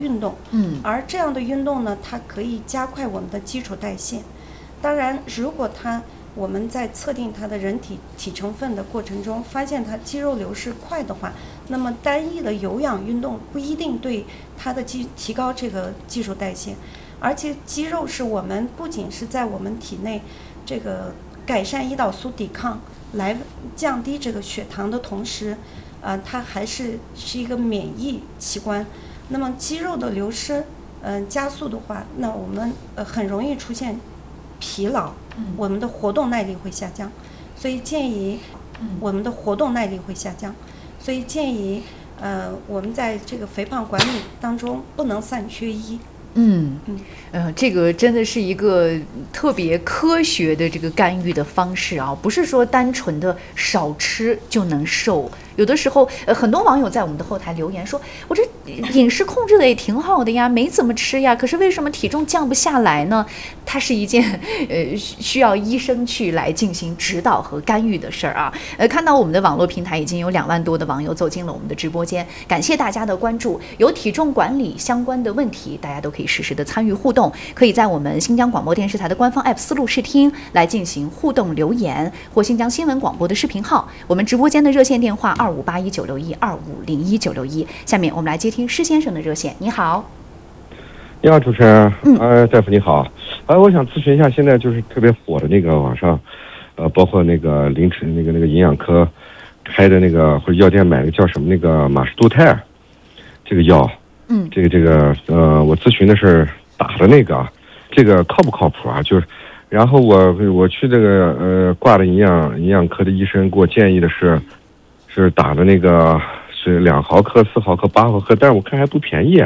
运动，而这样的运动呢，它可以加快我们的基础代谢。当然，如果我们在测定它的人体成分的过程中，发现它肌肉流失快的话，那么单一的有氧运动不一定对它的提高这个基础代谢。而且肌肉是我们不仅是在我们体内这个改善胰岛素抵抗，来降低这个血糖的同时，它还是一个免疫器官。那么肌肉的流失，加速的话，那我们很容易出现疲劳，我们的活动耐力会下降，所以建议我们的活动耐力会下降，所以建议我们在这个肥胖管理当中不能3缺1。 这个真的是一个特别科学的这个干预的方式啊，不是说单纯的少吃就能瘦。有的时候很多网友在我们的后台留言说，我这饮食控制的也挺好的呀，没怎么吃呀，可是为什么体重降不下来呢？它是一件需要医生去来进行指导和干预的事儿啊。看到我们的网络平台已经有2万多的网友走进了我们的直播间，感谢大家的关注。有体重管理相关的问题，大家都可以实时的参与互动，可以在我们新疆广播电视台的官方 app 思路视听来进行互动留言，或新疆新闻广播的视频号，我们直播间的热线电话2581961250019661。下面我们来接听施先生的热线。你好。 你好，主持人。大夫你好。我想咨询一下，现在就是特别火的那个网上，包括那个凌晨那个营养科开的那个或者药店买的叫什么那个马士度肽这个药。我咨询的是打的那个，这个靠不靠谱啊？就是，然后我去这个挂的营养科的医生给我建议的是打的那个是2毫克、4毫克、8毫克，但是我看还不便宜。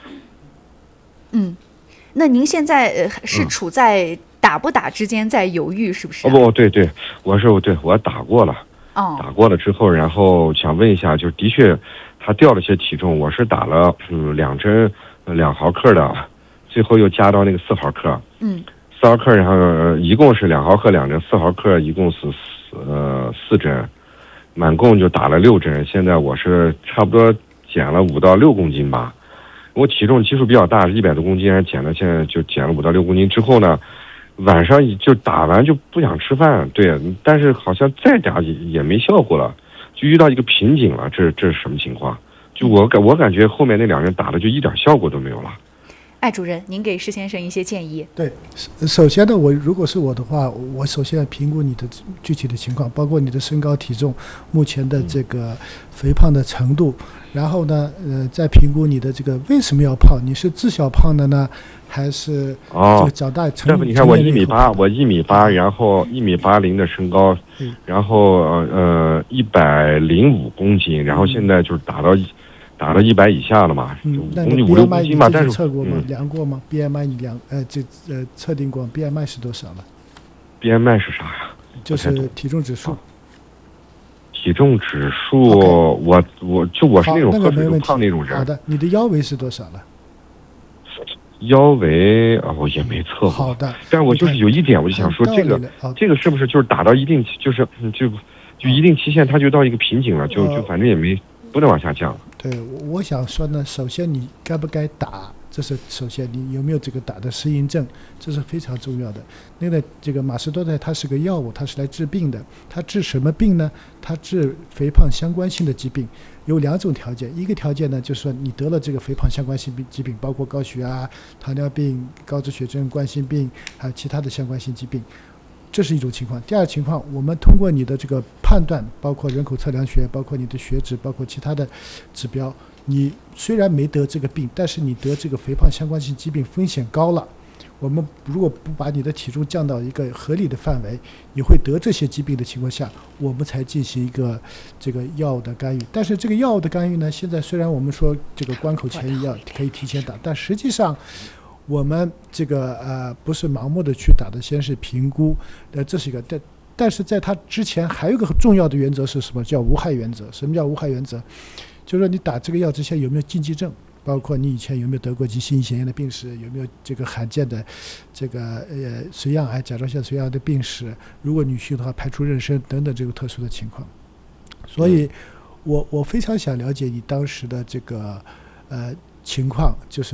那您现在是处在打不打之间在犹豫，是不是？ 对，我打过了。打过了之后，然后想问一下，就是的确他掉了些体重，我是打了2针2毫克的，最后又加到那个4毫克。4毫克，然后一共是2毫克2针，4毫克一共是4针，满共就打了6针。现在我是差不多减了5到6公斤吧。我体重基数比较大，100多公斤，现在就减了5到6公斤之后呢，晚上就打完就不想吃饭，对，但是好像再打也没效果了，就遇到一个瓶颈了，这是什么情况？就我感觉后面那2人打的就一点效果都没有了。 艾主任，您给施先生一些建议。 对，首先呢，如果是我的话，我首先要评估你的具体的情况，包括你的身高体重，目前的这个肥胖的程度，然后呢，再评估你的这个为什么要胖，你是自小胖的呢，还是这个长大成？ 大夫，你看我1米8，然后1.80米的身高，然后105公斤，然后现在就是打到100以下了嘛，5、6公斤吧，但是测过吗？量过吗 ？BMI 你测定过 BMI 是多少了 ？BMI 是啥呀？ 就是体重指数。 体重指数，我是那种喝水都胖那种人。 好的，你的腰围是多少了？ 腰围我也没测过。 好的， 但是我就是有一点，我就想说，这个是不是就是打到一定，就是就一定期限，它就到一个瓶颈了，就反正也不能往下降。 对，我想说呢，首先你该不该打，这是首先你有没有这个打的适应症，这是非常重要的。这个马士多肽它是个药物，它是来治病的。它治什么病呢？它治肥胖相关性的疾病，有2种条件。一个条件呢，就是说你得了这个肥胖相关性疾病，包括高血压、糖尿病、高脂血症、冠心病，还有其他的相关性疾病。这是一种情况。第二情况，我们通过你的这个判断，包括人口测量学，包括你的血脂，包括其他的指标，你虽然没得这个病，但是你得这个肥胖相关性疾病风险高了。我们如果不把你的体重降到一个合理的范围，你会得这些疾病的情况下，我们才进行一个这个药物的干预。但是这个药物的干预呢，现在虽然我们说这个关口前移药可以提前打，但实际上我们这个不是盲目的去打的，先是评估，这是一个。但是在它之前还有一个很重要的原则是什么？叫无害原则。什么叫无害原则？就是说你打这个药之前有没有禁忌症，包括你以前有没有得过急性胰腺炎的病史，有没有这个罕见的这个髓样癌、甲状腺髓样癌的病史，如果女性的话排除妊娠等等这个特殊的情况。所以我非常想了解你当时的这个情况，就是